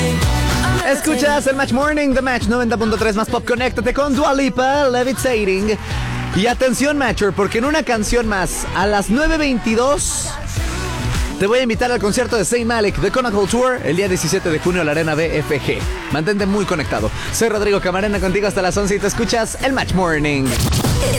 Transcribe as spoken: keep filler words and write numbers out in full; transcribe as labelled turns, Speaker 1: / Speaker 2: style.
Speaker 1: Escuchas el Match Morning, The Match noventa punto tres más pop. Conéctate con Dua Lipa, Levitating. Y atención, Matcher, porque en una canción más, a las nueve veintidós, te voy a invitar al concierto de Zayn Malik, The Chronicle Tour, el día diecisiete de junio a la Arena B F G. Mantente muy conectado. Soy Rodrigo Camarena contigo hasta las once y te escuchas el Match Morning.